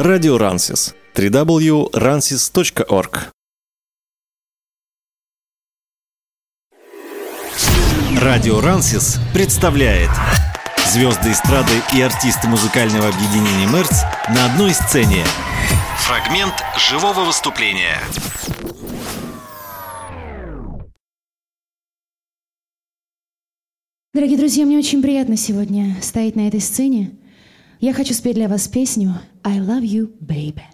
Радио Рансис. www.ransis.org. Радио Рансис представляет звезды эстрады и артисты музыкального объединения «Мерц» на одной сцене. Фрагмент живого выступления. Дорогие друзья, мне очень приятно сегодня стоять на этой сцене. Я хочу спеть для вас песню «I love you, baby».